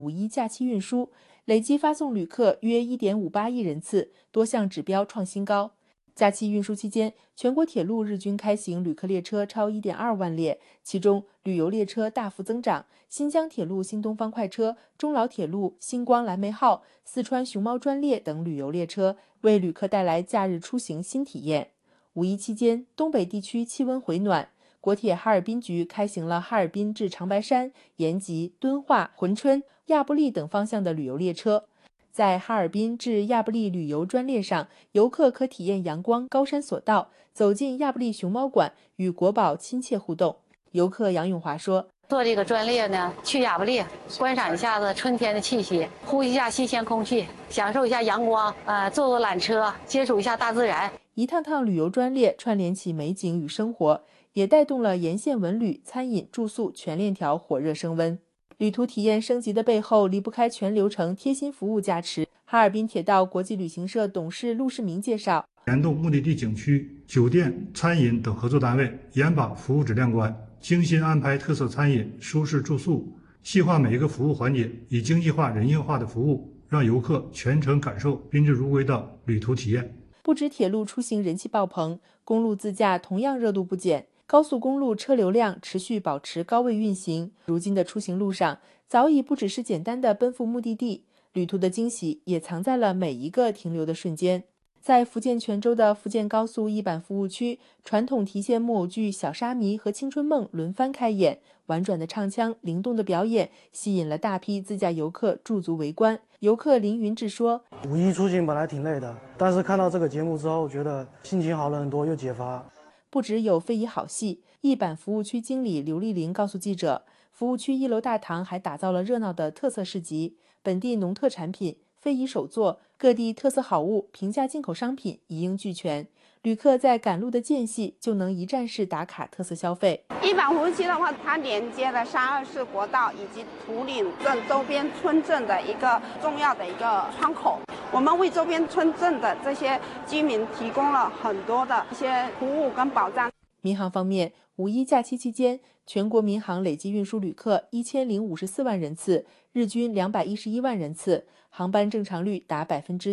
五一假期运输，累计发送旅客约 1.58 亿人次，多项指标创新高。假期运输期间，全国铁路日均开行旅客列车超 1.2 万列，其中旅游列车大幅增长，新疆铁路新东方快车、中老铁路星光蓝莓号、四川熊猫专列等旅游列车为旅客带来假日出行新体验。五一期间，东北地区气温回暖，国铁哈尔滨局开行了哈尔滨至长白山、延吉、敦化、珲春、亚布力等方向的旅游列车。在哈尔滨至亚布力旅游专列上，游客可体验阳光高山索道，走进亚布力熊猫馆，与国宝亲切互动。游客杨永华说：“ 坐这个专列呢，去亚布力观赏一下子春天的气息，呼吸一下新鲜空气，享受一下阳光，坐坐缆车，接触一下大自然。 一趟趟旅游专列串联起美景与生活，也带动了沿线文旅、餐饮、住宿全链条火热升温。旅途体验升级的背后，离不开全流程贴心服务加持。哈尔滨铁道国际旅行社董事陆世明介绍， 联动目的地景区、酒店、餐饮等合作单位，严把服务质量关，精心安排特色餐饮、舒适住宿，细化每一个服务环节，以经济化、人性化的服务，让游客全程感受宾至如归的旅途体验。 不止铁路出行人气爆棚，公路自驾同样热度不减。高速公路车流量持续保持高位运行，如今的出行路上早已不只是简单的奔赴目的地，旅途的惊喜也藏在了每一个停留的瞬间。在福建泉州的福建高速一板服务区，传统提线木偶剧《小沙弥》和《青春梦》轮番开演，婉转的唱腔、灵动的表演吸引了大批自驾游客驻足围观。游客林云志说：“ 五一出行本来挺累的，但是看到这个节目之后，觉得心情好了很多，又解乏。” 不只有非遗好戏，一板服务区经理刘丽玲告诉记者，服务区1楼大堂还打造了热闹的特色市集，本地农特产品、非遗手作、各地特色好物、平价进口商品一应俱全。旅客在赶路的间隙就能一站式打卡特色消费。 一板服务区的话，它连接了324国道以及图岭镇周边村镇的一个重要的一个窗口。我们为周边村镇的这些居民提供了很多的一些服务跟保障。 民航方面，五一假期期间，全国民航累计运输旅客1054万人次，日均211万人次，航班正常率达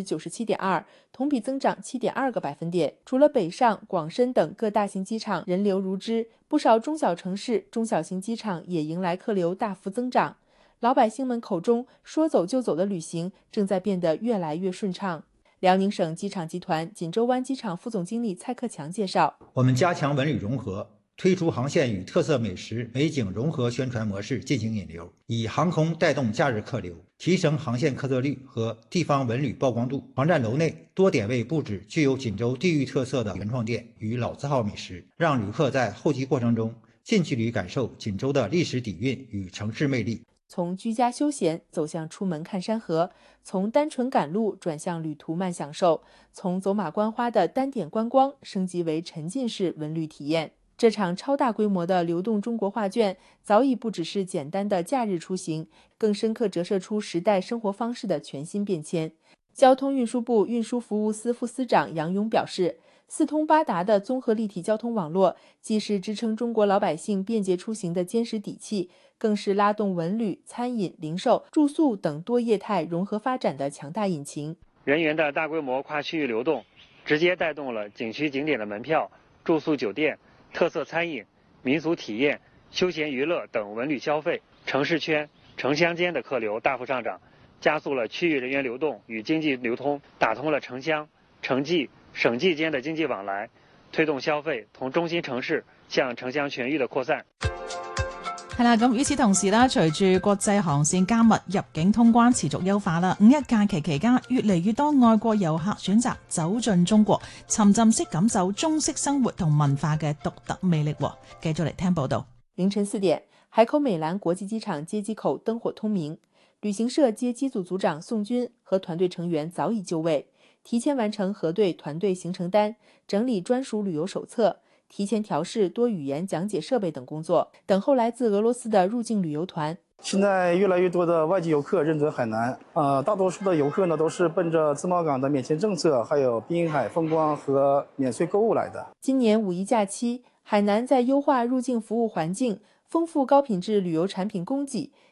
97.2%，同比增长7.2个百分点。除了北上、广深等各大型机场人流如织，不少中小城市、中小型机场也迎来客流大幅增长。老百姓们口中说走就走的旅行正在变得越来越顺畅。辽宁省机场集团锦州湾机场副总经理蔡克强介绍， 我们加强文旅融合，推出航线与特色美食、美景融合宣传模式进行引流，以航空带动假日客流，提升航线客座率和地方文旅曝光度。航站楼内多点位布置具有锦州地域特色的原创店与老字号美食，让旅客在候机过程中近距离感受锦州的历史底蕴与城市魅力。 从居家休闲走向出门看山河，从单纯赶路转向旅途慢享受，从走马观花的单点观光升级为沉浸式文旅体验。这场超大规模的流动中国画卷早已不只是简单的假日出行，更深刻折射出时代生活方式的全新变迁。交通运输部运输服务司副司长杨勇表示，四通八达的综合立体交通网络既是支撑中国老百姓便捷出行的坚实底气，更是拉动文旅、餐饮、零售、住宿等多业态融合发展的强大引擎。 人员的大规模跨区域流动，直接带动了景区景点的门票、住宿酒店、特色餐饮、民俗体验、休闲娱乐等文旅消费，城市圈、城乡间的客流大幅上涨，加速了区域人员流动与经济流通，打通了城乡、城际、省际间的经济往來，推動消費同中心城市向城鄉全域的擴散。 係啦，咁與此同時啦，隨住國際航線加密，入境通關持續優化啦，五一假期期間，越嚟越多外國遊客選擇走進中國，沉浸式感受中式生活同文化嘅獨特魅力。繼續嚟聽報道。 凌晨4點，海口美蘭國際機場接機口燈火通明，旅行社接機組組長宋軍和團隊成員早已就位，提前完成核對團隊行程單，整理專屬旅遊手冊，提前調試多語言講解設備等工作，等候來自俄羅斯的入境旅遊團。 現在越來越多的外籍遊客認準海南，大多數的遊客呢都是奔着自貿港的免簽政策，還有濱海風光和免稅購物來的。 今年五一假期，海南在優化入境服務環境、豐富高品質旅遊產品供給、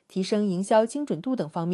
提升營銷精準度等方面。